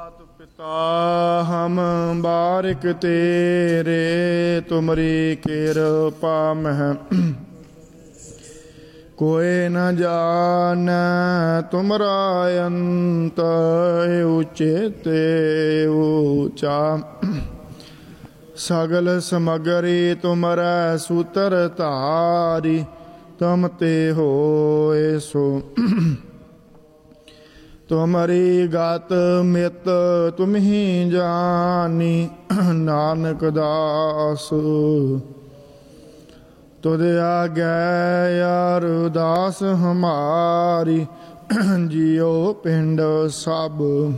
पिता हम बारिक तेरे, तुमरी कृपा मह कोई न जान, तुमरा अंत उचित ऊंचा। सगल समगरी तुमरै सूत्र धारी, तुम ते होए सो। तुमरी गत मित तुम ही जानी, नानक दास तुद आज्ञा अरदास हमारी। जियो पिंड सब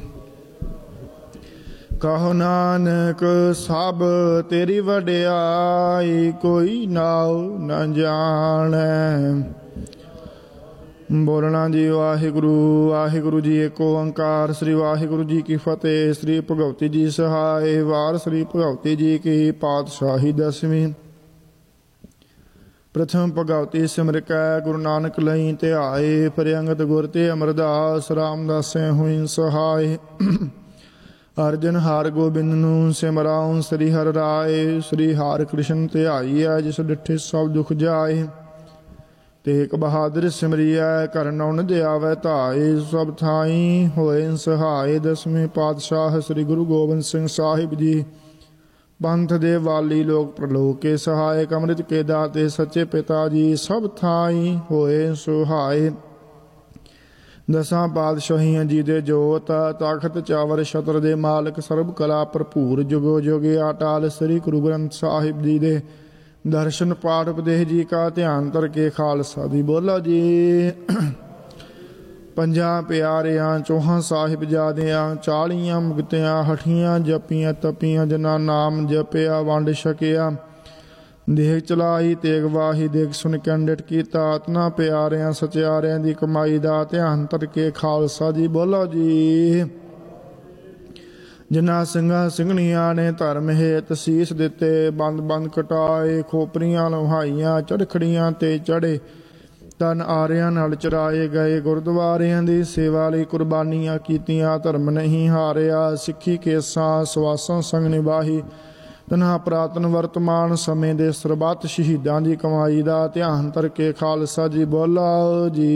कहो नानक सब तेरी वड्याई, कोई नाउ न जाने। बोलना जी वाहिगुरु वाहिगुरु जी एक ओंकार। श्री वाहिगुरु जी की फतेह। श्री भगवती जी सहाय। वार श्री भगवती जी की पातशाही दसवीं। प्रथम भगवती सिमर कै गुरु नानक लई ध्याए, फिर अंगद गुर ते अमरदास रामदास हुई सहाय। अर्जन हार गोबिंद नूं सिमराऊं, श्री हर राय। श्री हार कृष्ण ध्याईऐ, जिस डिठे सब दुख जाए। तेक बहादुर सिमरिया, कर नौन दयावै धाए। सब थाई होए सहाय। दसवें पातशाह श्री गुरु गोबिंद सिंह साहिब जी, पंथ दे वाली लोक प्रलोक के सहायक, अमृत के दाते सच्चे पिता जी, सब थाई होए सुहाए। दसां पातशाहियां जी दे जोत, ताखत चावर छत्र दे मालक, सर्ब कला भरपूर, जुगो जुगे अटाल। श्री गुरु ग्रंथ साहिब जी दे दर्शन पाठ उपदेश जी का ध्यान करके खालसा दी बोला जी। पंजा प्यारियां चौहां साहिबजादियां, 40 मुक्तियां हठियां, जपियां तपियां, जना नाम जपिया वंड छकिया। देख चलाई तेग वाही, देख सुन कैंडिट कीता, अतना प्यारियां सचियारियां दी कमाई दा ध्यान करके खालसा जी बोला जी। जिन्ना ਸਿੰਘਾਂ ਸਿੰਘਣੀਆਂ ने धर्म हेत सीस दिते, बंद बंद कटाए, खोपरियां लुहाइयां, चढ़खड़ियां ते चढ़े, तन आरियां नाल चराए गए। गुरुद्वारियां दी सेवा लई कुर्बानियां कीतियां, धर्म नहीं हारिया। सिੱਖੀ केसां सवासां संग निभाही, तन्हा पुरातन वर्तमान समय दे ਸਰਬੱਤ ਸ਼ਹੀਦਾਂ ਦੀ ਕਮਾਈ ਦਾ ਧਿਆਨ ਕਰਕੇ ਖਾਲਸਾ ਜੀ ਬੋਲਾ ਜੀ।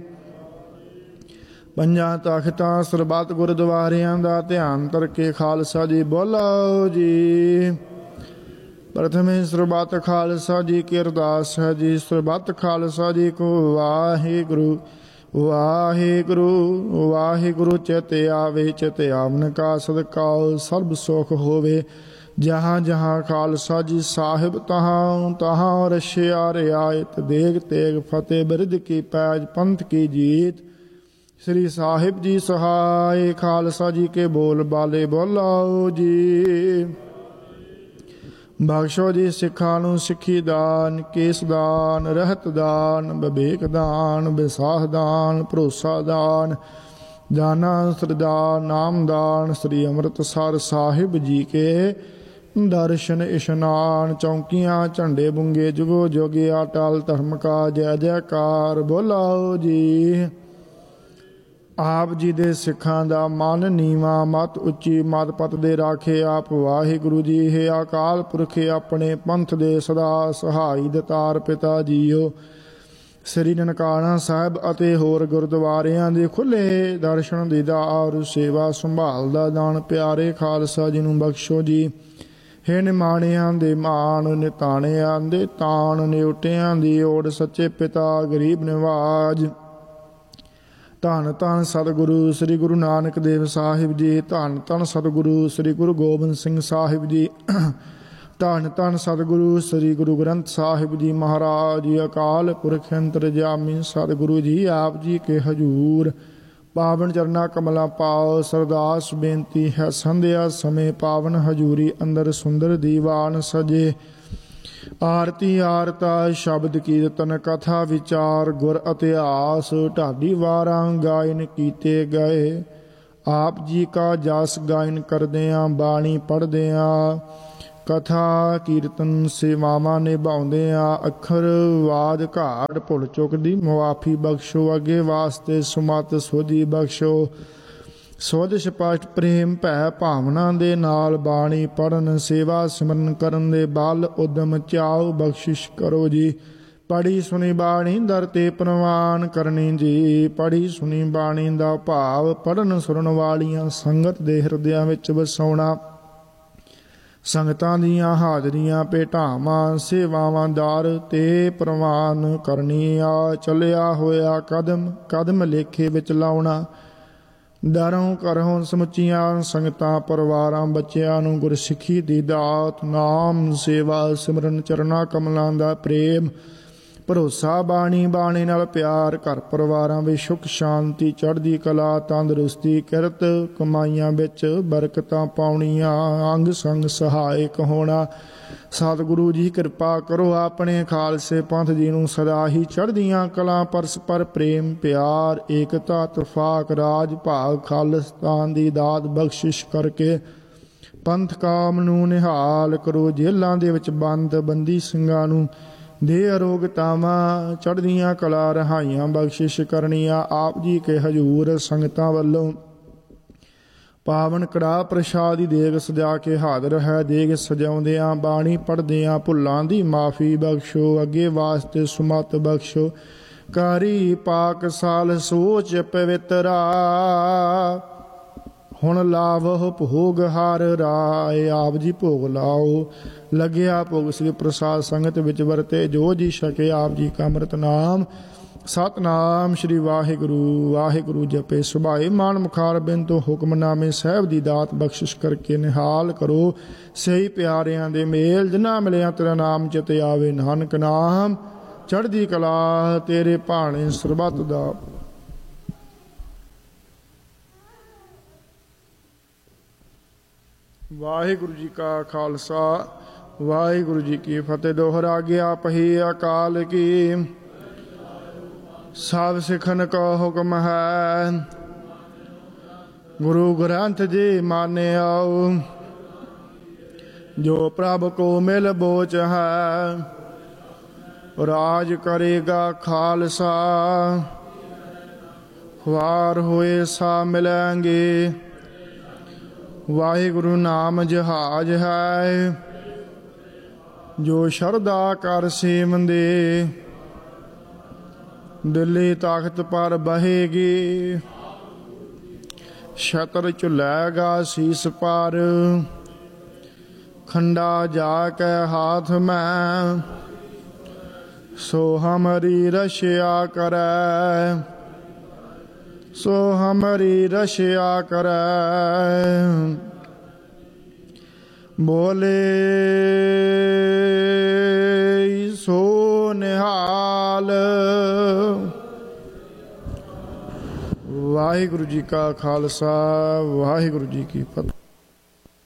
ਪੰਜਾਂ ਤਖਤਾਂ ਸਰਬੱਤ ਗੁਰਦੁਆਰਿਆਂ ਦਾ ਧਿਆਨ ਕਰਕੇ ਖਾਲਸਾ ਜੀ ਬੋਲੋ ਜੀ। ਪ੍ਰਥਮੇ ਸਰਬੱਤ ਖਾਲਸਾ ਜੀ ਕੀ ਅਰਦਾਸ ਹੈ ਜੀ। ਸਰਬੱਤ ਖਾਲਸਾ ਜੀ ਕੋ ਵਾਹਿਗੁਰੂ ਵਾਹਿਗੁਰੂ ਵਾਹਿਗੁਰੂ। ਚਿਤ ਆਵੇ ਚਿਤ ਆਵਨ ਕਾ ਸਦਕਾਉ, ਸਰਬ ਸੁਖ ਹੋਵੇ। ਜਹਾਂ ਜਹਾਂ ਖਾਲਸਾ ਜੀ ਸਾਹਿਬ, ਤਹਾਂ ਤਹਾਂ ਰਸ਼ਿਆ ਰਿਆਇਤ। ਦੇਗ ਤੇਗ ਫਤਿਹ ਬਿਰਧ ਕੀ ਪੈਜ, ਪੰਥ ਕੀ ਜੀਤ। श्री साहिब जी सहाय। खालसा जी के बोल बाले बोलाओ जी। बख्शो जी सिखा नूं सिखी दान, केस दान, रहत दान, विवेक दान, विसाह दान, भरोसा दान, दाना सरदान, नाम दान। श्री अमृतसर साहिब जी के दर्शन इशनान, चौंकियां झंडे बुंगे, जुगो जोगे अटल धर्म का जय जयकार बोलाओ जी। ਆਪ ਜੀ ਦੇ ਸਿੱਖਾਂ ਦਾ ਮਨ ਨੀਵਾਂ, ਮਤ ਉੱਚੀ, ਮਤ ਪਤ ਦੇ ਰਾਖੇ ਆਪ ਵਾਹਿਗੁਰੂ ਜੀ। ਹੈ ਅਕਾਲ ਪੁਰਖ ਆਪਣੇ ਪੰਥ ਦੇ ਸਦਾ ਸਹਾਈ ਦਤਾਰ ਪਿਤਾ ਜੀਓ। ਸ੍ਰੀ ਨਨਕਾਣਾ ਸਾਹਿਬ ਅਤੇ ਹੋਰ ਗੁਰਦੁਆਰਿਆਂ ਦੇ ਖੁੱਲ੍ਹੇ ਦਰਸ਼ਨ ਦੀਦਾਰ, ਸੇਵਾ ਸੰਭਾਲ ਦਾ ਦਾਨ ਪਿਆਰੇ ਖਾਲਸਾ ਜੀ ਨੂੰ ਬਖਸ਼ੋ ਜੀ। ਹੈ ਨਿਮਾਣਿਆਂ ਦੇ ਮਾਣ, ਨਿਤਾਣਿਆਂ ਦੇ ਤਾਣ, ਨਿਉਟਿਆਂ ਦੀ ਓੜ, ਸੱਚੇ ਪਿਤਾ ਗਰੀਬ ਨਿਵਾਜ। ਧੰਨ ਧੰਨ ਸਤਿਗੁਰੂ ਸ੍ਰੀ ਗੁਰੂ ਨਾਨਕ ਦੇਵ ਸਾਹਿਬ ਜੀ। ਧੰਨ ਧੰਨ ਸਤਿਗੁਰੂ ਸ੍ਰੀ ਗੁਰੂ ਗੋਬਿੰਦ ਸਿੰਘ ਸਾਹਿਬ ਜੀ। ਧੰਨ ਧੰਨ ਸਤਿਗੁਰੂ ਸ੍ਰੀ ਗੁਰੂ ਗ੍ਰੰਥ ਸਾਹਿਬ ਜੀ ਮਹਾਰਾਜ ਜੀ। ਅਕਾਲ ਪੁਰਖ ਅੰਤਰਜਾਮੀ ਸਤਿਗੁਰੂ ਜੀ ਆਪ ਜੀ ਕੇ ਹਜੂਰ ਪਾਵਨ ਚਰਨਾ ਕਮਲਾ ਪਾਓ। ਸਰਦਾਸ ਬੇਨਤੀ ਹੈ ਸੰਧਿਆ ਸਮੇਂ ਪਾਵਨ ਹਜੂਰੀ ਅੰਦਰ ਸੁੰਦਰ ਦੀਵਾਨ ਸਜੇ। आरती आरता शब्द कीर्तन कथा विचार गुर इतिहास ढाडी वारां गायन कीते गए। आप जी का जस गायन करदियां बाणी पढ़दियां कथा कीर्तन सेवावां निभाउंदियां अखर वाद घाट भुल चुक दी मुआफी बख्शो। अगे वास्ते सुमत सोधी बख्शो। ਸੁਧ ਸਪਸ਼ਟ ਪ੍ਰੇਮ ਭੈ ਭਾਵਨਾ ਦੇ ਨਾਲ ਬਾਣੀ ਪੜਨ ਸੇਵਾ ਸਿਮਰਨ ਕਰਨ ਦੇ ਬਲ ਉਦਮ ਚਾਉ ਬਖਸ਼ਿਸ਼ ਕਰੋ ਜੀ। ਪੜੀ ਸੁਣੀ ਬਾਣੀ ਦਰ ਤੇ ਪ੍ਰਵਾਨ ਕਰਨੀ ਜੀ। ਪੜੀ ਸੁਣੀ ਬਾਣੀ ਦਾ ਭਾਵ ਪੜਨ ਸੁਣਨ ਵਾਲੀਆਂ ਸੰਗਤ ਦੇ ਹਿਰਦਿਆਂ ਵਿੱਚ ਵਸਾਉਣਾ। ਸੰਗਤਾਂ ਦੀਆਂ ਹਾਜ਼ਰੀਆਂ ਭੇਟਾਵਾਂ ਸੇਵਾਵਾਂ ਦਰ ਤੇ ਪ੍ਰਵਾਨ ਕਰਨੀ। ਆ ਚੱਲਿਆ ਹੋਇਆ ਕਦਮ ਕਦਮ ਲੇਖੇ ਵਿੱਚ ਲਾਉਣਾ। ਦਰੋਂ ਕਰੋਂ ਸਮੁੱਚੀਆਂ ਸੰਗਤਾਂ ਪਰਿਵਾਰਾਂ ਬੱਚਿਆਂ ਨੂੰ ਗੁਰਸਿੱਖੀ ਦੀ ਦਾਤ ਨਾਮ ਸੇਵਾ ਸਿਮਰਨ ਚਰਨਾਂ ਕਮਲਾਂ ਦਾ ਪ੍ਰੇਮ ਭਰੋਸਾ ਬਾਣੀ ਬਾਣੀ ਨਾਲ ਪਿਆਰ ਘਰ ਪਰਿਵਾਰਾਂ ਵਿੱਚ ਸੁੱਖ ਸ਼ਾਂਤੀ ਚੜ੍ਹਦੀ ਕਲਾ ਤੰਦਰੁਸਤੀ ਕਿਰਤ ਕਮਾਈਆਂ ਵਿੱਚ ਬਰਕਤਾਂ ਪਾਉਣੀਆਂ ਅੰਗ ਸੰਗ ਸਹਾਇਕ ਹੋਣਾ। ਸਤਿਗੁਰੂ ਜੀ ਕਿਰਪਾ ਕਰੋ ਆਪਣੇ ਖਾਲਸੇ ਪੰਥ ਜੀ ਨੂੰ ਸਦਾ ਹੀ ਚੜ੍ਹਦੀਆਂ ਕਲਾ ਪਰਸਪਰ ਪ੍ਰੇਮ ਪਿਆਰ ਏਕਤਾ ਤਫਾਕ ਰਾਜ ਭਾਗ ਖਾਲਿਸਤਾਨ ਦੀ ਦਾਤ ਬਖਸ਼ਿਸ਼ ਕਰਕੇ ਪੰਥ ਕਾਮ ਨੂੰ ਨਿਹਾਲ ਕਰੋ। ਜੇਲ੍ਹਾਂ ਦੇ ਵਿੱਚ ਬੰਦ ਬੰਦੀ ਸਿੰਘਾਂ ਨੂੰ ਦੇ ਅਰੋਗਤਾਵਾਂ ਚੜ੍ਹਦੀਆਂ ਕਲਾ ਰਹਾਈਆਂ ਬਖਸ਼ਿਸ਼ ਕਰਨੀਆਂ। ਆਪ ਜੀ ਕੇ ਹਜ਼ੂਰ ਸੰਗਤਾਂ ਵੱਲੋਂ ਪਾਵਨ ਕੜਾਹ ਪ੍ਰਸ਼ਾਦ ਦੀ ਦੇਗ ਸਜਾ ਕੇ ਹਾਜ਼ਰ ਹੈ। ਦੇਗ ਸਜਾਉਂਦਿਆਂ ਬਾਣੀ ਪੜ੍ਹਦਿਆਂ ਭੁੱਲਾਂ ਦੀ ਮਾਫੀ ਬਖਸ਼ੋ। ਅੱਗੇ ਵਾਸਤੇ ਸੁਮਤ ਬਖਸ਼ੋ। ਕਾਰੀ ਪਾਕ ਸਾਲ ਸੋਚ ਪਵਿੱਤਰਾ ਹੁਣ ਲਾਵਹੁ ਭੋਗ ਹਰ ਰਾਏ। ਆਪ ਜੀ ਭੋਗ ਲਾਓ। ਲੱਗਿਆ ਭੋਗ ਸ੍ਰੀ ਪ੍ਰਸਾਦ ਸੰਗਤ ਵਿੱਚ ਵਰਤੇ ਜੋ ਜੀ ਛਕੇ ਆਪ ਜੀ ਕਾ ਅੰਮ੍ਰਿਤ ਨਾਮ। ਸਤਨਾਮ ਸ਼੍ਰੀ ਵਾਹਿਗੁਰੂ ਵਾਹਿਗੁਰੂ ਜਪੇ ਸੁਭਾਏ ਮਾਨ ਮੁਖਾਰ ਬਿਨ ਤੋਂ ਹੁਕਮਨਾਮੇ ਸਾਹਿਬ ਦੀ ਦਾਤ ਬਖਸ਼ਿਸ਼ ਕਰਕੇ ਨਿਹਾਲ ਕਰੋ। ਸਹੀ ਪਿਆਰਿਆਂ ਦੇ ਮੇਲ ਜਿਨ੍ਹਾਂ ਮਿਲਿਆ ਤੇਰਾ ਨਾਮ ਚਿਤ ਆਵੇ ਨਾਨਕ ਨਾਮ ਚੜ੍ਹਦੀ ਕਲਾ ਤੇਰੇ ਭਾਣੇ ਸਰਬੱਤ ਦਾ। ਵਾਹਿਗੁਰੂ ਜੀ ਕਾ ਖਾਲਸਾ ਵਾਹਿਗੁਰੂ ਜੀ ਕੀ ਫਤਿਹ। ਦੋਹਰਾ ਗਿਆ ਪਹੀ ਅਕਾਲ ਕੀ ਸਭ ਸਿੱਖਨ ਕਾ ਹੁਕਮ ਹੈ। ਗੁਰੂ ਗ੍ਰੰਥ ਜੀ ਮਾਨਿਓ ਜੋ ਪ੍ਰਭ ਕੋ ਮਿਲ ਬੋਚ ਹੈ। ਰਾਜ ਕਰੇਗਾ ਖਾਲਸਾ ਵਾਰ ਹੋਏ ਸਾ ਮਿਲਾਂਗੇ। ਵਾਹਿਗੁਰੂ ਨਾਮ ਜਹਾਜ ਹੈ ਜੋ ਸ਼ਰਧਾ ਕਰ ਸੇਵੰਦੇ। ਦਿੱਲੀ ਤਖਤ ਪਰ ਬਹੇਗੀ ਛਤਰ ਝੁਲੈਗਾ ਸੀਸ ਪਰ। ਖੰਡਾ ਜਾ ਕੇ ਹਾਥ ਮੈਂ ਸੋ ਹਮਰੀ ਰਸ਼ਿਆ ਕਰੈ। ਸੋ ਹਮਰੀ ਰਸ਼ਿਆ ਕਰੈ। ਬੋਲੇ ਸੋ ਨਿਹਾਲ। ਵਾਹਿਗੁਰੂ ਜੀ ਕਾ ਖਾਲਸਾ ਵਾਹਿਗੁਰੂ ਜੀ ਕੀ ਫਤਿਹ।